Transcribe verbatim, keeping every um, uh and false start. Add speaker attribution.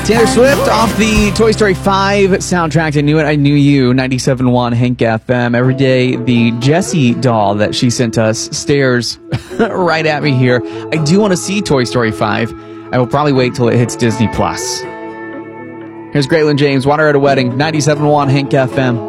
Speaker 1: Taylor Swift off the Toy Story five soundtrack to Knew It, I Knew You, ninety-seven point one Hank F M. Every day, the Jessie doll that she sent us stares right at me here. I do want to see Toy Story five. I will probably wait till it hits Disney Plus. Here's Graylin James, Water at a Wedding, ninety-seven point one Hank F M.